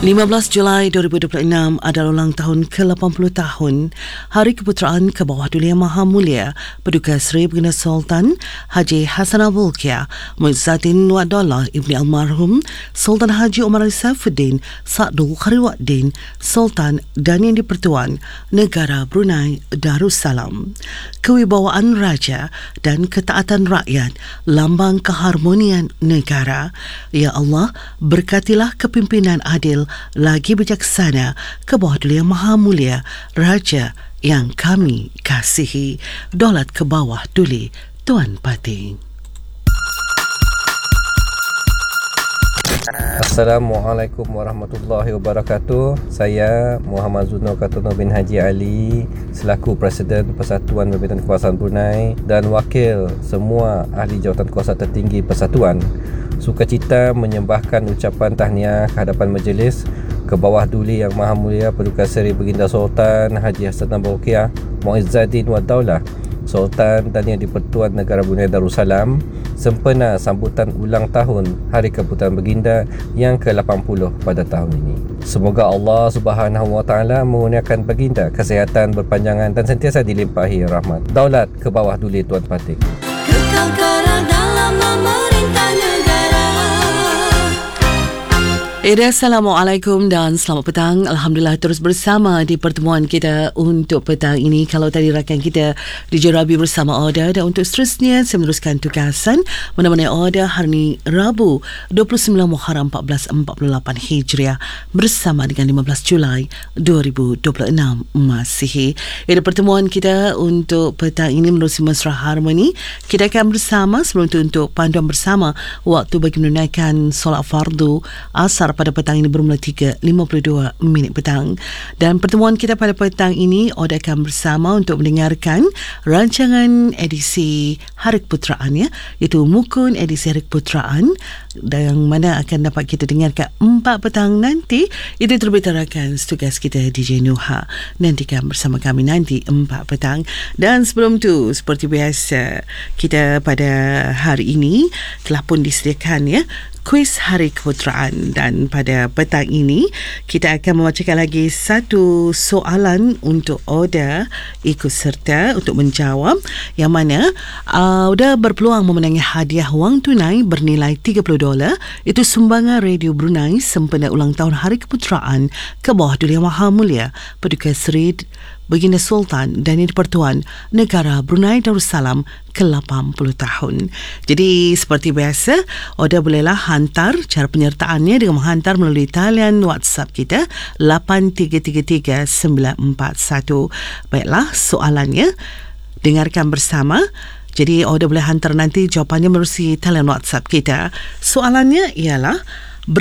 15 Julai 2026 adalah ulang tahun ke-80 tahun Hari Keputeraan ke bawah Dulia Maha Mulia Paduka Seri Baginda Sultan Haji Hassanal Bolkiah Muizzaddin Wadaulah Ibni Almarhum Sultan Haji Omar Saifuddin Sa'dul Khairuddin Sultan dan Yang di-Pertuan Negara Brunei Darussalam. Kewibawaan Raja dan ketaatan rakyat lambang keharmonian negara. Ya Allah, berkatilah kepimpinan adil lagi bijaksana ke bawah Dulia Maha Mulia Raja yang kami kasihi. Daulat ke bawah Duli Tuan Pati. Assalamualaikum warahmatullahi wabarakatuh. Saya Muhammad Zuno Katono bin Haji Ali selaku Presiden Persatuan Badminton Kawasan Brunei dan wakil semua ahli jawatan kuasa tertinggi Persatuan sukacita menyembahkan ucapan tahniah ke hadapan majlis ke bawah Duli Yang Maha Mulia Paduka Seri Baginda Sultan Haji Hassanal Bolkiah Muizzaddin Wadaulah Sultan dan Yang di-Pertuan Negara Brunei Darussalam sempena sambutan ulang tahun Hari Keputeraan Baginda yang ke-80 pada tahun ini. Semoga Allah Subhanahu Wa Taala mengurniakan baginda kesihatan berpanjangan dan sentiasa dilimpahi rahmat. Daulat ke bawah Duli Tuan Patik. Kekal dalam memerintah negara. Assalamualaikum dan selamat petang. Alhamdulillah terus bersama di pertemuan kita untuk petang ini. Kalau tadi rakan kita DJ Rabi bersama Oda, dan untuk seterusnya saya meneruskan tugasan menemani Oda hari ini Rabu 29 Muharram 1448 Hijriah bersama dengan 15 Julai 2026 Masihi. Ini pertemuan kita untuk petang ini menerusi Mesra Harmoni. Kita akan bersama sebelum itu untuk panduan bersama waktu bagi menunaikan solat fardu asar pada petang ini bermula 3.52 minit petang. Dan pertemuan kita pada petang ini Oda akan bersama untuk mendengarkan rancangan edisi Hari Keputeraan, ya, iaitu Mukun edisi Hari Keputeraan, yang mana akan dapat kita dengarkan 4 petang nanti. Itu terlebih terakan tugas kita DJ Nuha. Nantikan bersama kami nanti 4 petang. Dan sebelum tu seperti biasa kita pada hari ini telah pun disediakan, ya, kuis Hari Keputeraan, dan pada petang ini kita akan membacakan lagi satu soalan untuk Oda ikut serta untuk menjawab, yang mana Oda berpeluang memenangi hadiah wang tunai bernilai $30. Itu sumbangan Radio Brunei sempena ulang tahun Hari Keputeraan ke bawah Duli Yang Maha Mulia Paduka Seri Baginda Sultan dan Yang di-Pertuan Negara Brunei Darussalam ke-80 tahun. Jadi seperti biasa, Oda bolehlah hantar cara penyertaannya dengan menghantar melalui talian WhatsApp kita 8333-941. Baiklah, soalannya dengarkan bersama. Jadi Oda boleh hantar nanti jawapannya melalui talian WhatsApp kita. Soalannya ialah,